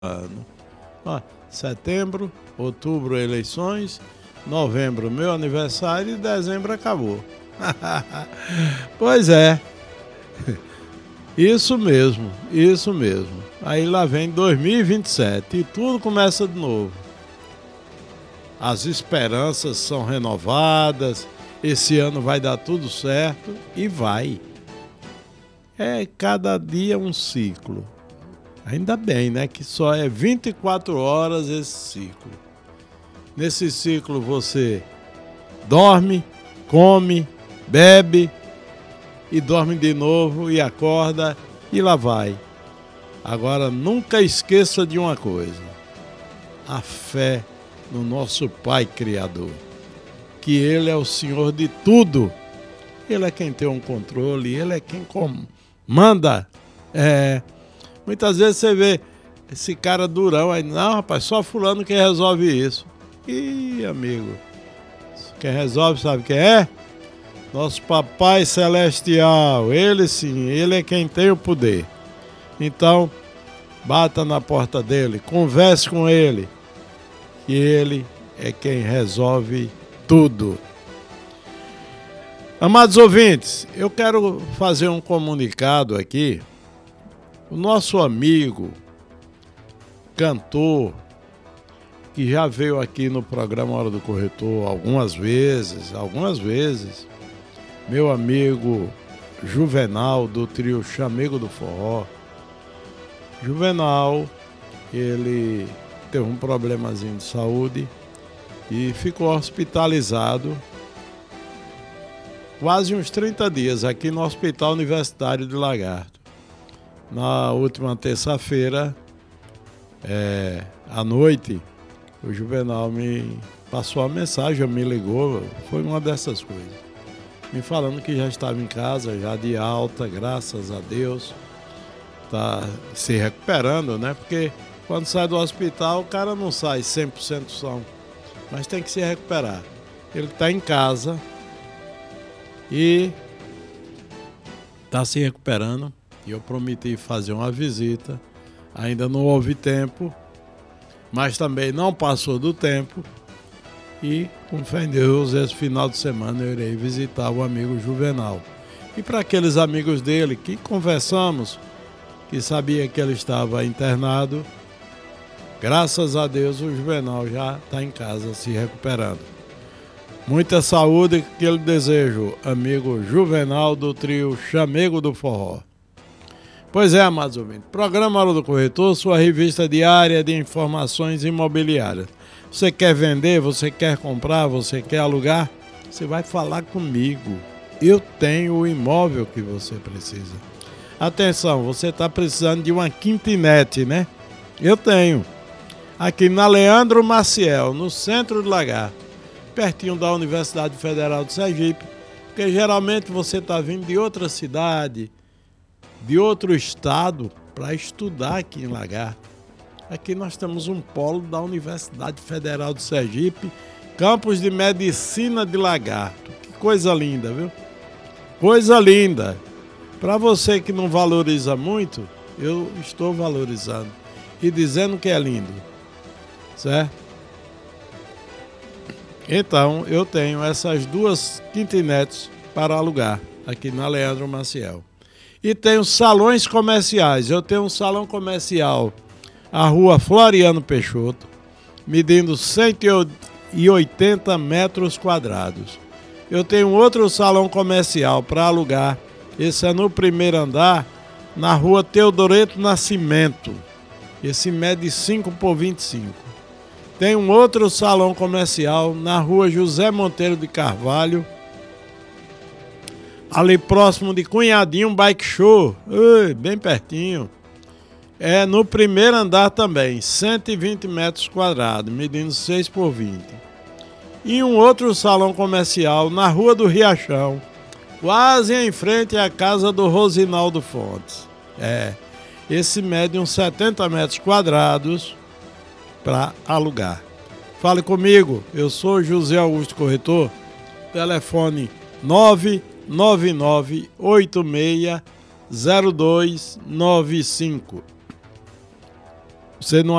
ano. Ó, setembro, outubro, eleições, novembro, meu aniversário e dezembro acabou. Pois é, isso mesmo, isso mesmo. Aí lá vem 2027 e tudo começa de novo. As esperanças são renovadas, esse ano vai dar tudo certo e vai. É cada dia um ciclo. Ainda bem, né, que só é 24 horas esse ciclo. Nesse ciclo você dorme, come, bebe e dorme de novo e acorda e lá vai. Agora nunca esqueça de uma coisa: a fé no nosso Pai Criador, que Ele é o Senhor de tudo. Ele é quem tem um controle, Ele é quem comanda. Muitas vezes você vê esse cara durão aí, não, rapaz, só fulano que resolve isso. Ih, amigo, quem resolve sabe quem é? Nosso Papai Celestial, Ele sim, Ele é quem tem o poder. Então, bata na porta dele, converse com Ele, que Ele é quem resolve tudo. Amados ouvintes, eu quero fazer um comunicado aqui. O nosso amigo, cantor, que já veio aqui no programa Hora do Corretor algumas vezes, meu amigo Juvenal, do trio Chamego do Forró. Juvenal, ele teve um problemazinho de saúde e ficou hospitalizado quase uns 30 dias aqui no Hospital Universitário de Lagarto. Na última terça-feira, à noite, o Juvenal me passou a mensagem, me ligou, foi uma dessas coisas. Me falando que já estava em casa, já de alta, graças a Deus. Está se recuperando, né? Porque quando sai do hospital, o cara não sai 100% são, mas tem que se recuperar. Ele está em casa e está se recuperando. E eu prometi fazer uma visita, ainda não houve tempo, mas também não passou do tempo. E, com fé em Deus, esse final de semana eu irei visitar o amigo Juvenal. E para aqueles amigos dele que conversamos, que sabia que ele estava internado, graças a Deus o Juvenal já está em casa se recuperando. Muita saúde que eu desejo, amigo Juvenal do trio Chamego do Forró. Pois é, amados ouvintes, programa Hora do Corretor, sua revista diária de informações imobiliárias. Você quer vender, você quer comprar, você quer alugar? Você vai falar comigo. Eu tenho o imóvel que você precisa. Atenção, você está precisando de uma kitnet, né? Eu tenho. Aqui na Leandro Maciel, no centro de Lagarto, pertinho da Universidade Federal de Sergipe, porque geralmente você está vindo de outra cidade, de outro estado, para estudar aqui em Lagarto. Aqui nós temos um polo da Universidade Federal de Sergipe, campus de medicina de Lagarto. Que coisa linda, viu? Coisa linda. Para você que não valoriza muito, eu estou valorizando e dizendo que é lindo, certo? Então, eu tenho essas duas kitnets para alugar aqui na Leandro Maciel. E tenho salões comerciais. Eu tenho um salão comercial, a rua Floriano Peixoto, medindo 180 metros quadrados. Eu tenho outro salão comercial para alugar. Esse é no primeiro andar, na rua Teodoreto Nascimento. Esse mede 5 por 25. Tem um outro salão comercial na rua José Monteiro de Carvalho, ali próximo de Cunhadinho Bike Show, bem pertinho. É no primeiro andar também, 120 metros quadrados, medindo 6 por 20. E um outro salão comercial na rua do Riachão, quase em frente à casa do Rosinaldo Fontes. Esse mede uns 70 metros quadrados para alugar. Fale comigo, eu sou José Augusto Corretor, telefone 999860295. Você não